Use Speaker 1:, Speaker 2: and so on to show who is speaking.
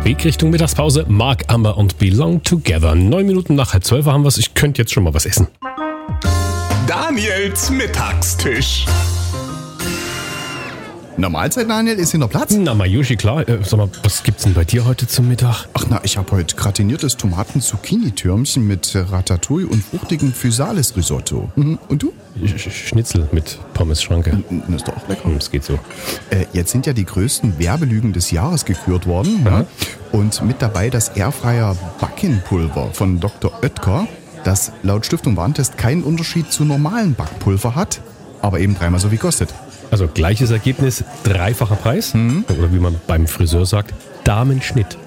Speaker 1: Weg Richtung Mittagspause. Mark Amber und Belong Together. 9 Minuten nach 11:30 haben wir es. Ich könnte jetzt schon mal was essen.
Speaker 2: Daniels Mittagstisch.
Speaker 3: Na, Mahlzeit, Daniel, ist hier noch Platz?
Speaker 1: Na, Mayushi, klar. Sag mal, was gibt's denn bei dir heute zum Mittag?
Speaker 3: Ach na, ich habe heute gratiniertes Tomaten-Zucchini-Türmchen mit Ratatouille und fruchtigem Physalis-Risotto. Und du?
Speaker 1: Schnitzel mit Pommes-Schranke.
Speaker 3: Das ist doch auch lecker.
Speaker 1: Das geht so.
Speaker 3: Jetzt sind ja die größten Werbelügen des Jahres gekürt worden.
Speaker 1: Ja.
Speaker 3: Ja? Und mit dabei das Airfryer Backingpulver von Dr. Oetker, das laut Stiftung Warentest keinen Unterschied zu normalen Backpulver hat, aber eben 3-mal so viel kostet.
Speaker 1: Also gleiches Ergebnis, 3-facher Preis. Oder wie man beim Friseur sagt, Damenschnitt.